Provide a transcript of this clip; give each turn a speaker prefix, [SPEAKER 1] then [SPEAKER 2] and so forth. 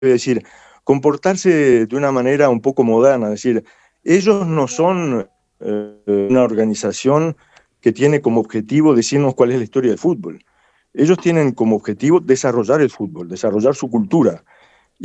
[SPEAKER 1] decir, comportarse de una manera un poco moderna, es decir, ellos no son una organización que tiene como objetivo decirnos cuál es la historia del fútbol. Ellos tienen como objetivo desarrollar el fútbol, desarrollar su cultura.